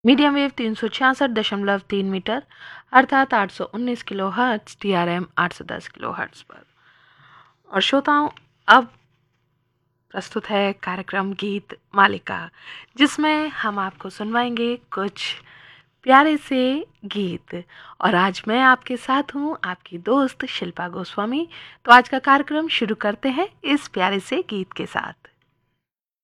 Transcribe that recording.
Medium wave 366.3 metre अर्थात 819 kilo hertz TRM 810 kilo hertz पर। और श्रोताओं, अब प्रस्तुत है कार्यक्रम गीत मालिका, जिसमें हम आपको सुनवाएंगे कुछ प्यारे से गीत। और आज मैं आपके साथ हूँ, आपकी दोस्त शिल्पा गोस्वामी। तो आज का कार्यक्रम शुरू करते हैं इस प्यारे से गीत के साथ।